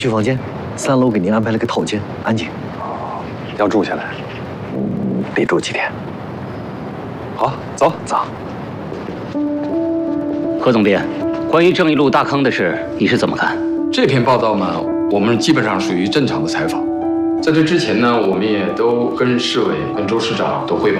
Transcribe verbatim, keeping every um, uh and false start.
去房间，三楼给您安排了个套间，安静。 哦，要住下来， 得住几天。 好，走走。 何总编，关于正义路大坑的事，你是怎么看？ 这篇报道嘛，我们基本上属于正常的采访。在这之前呢，我们也都跟市委、跟周市长都汇报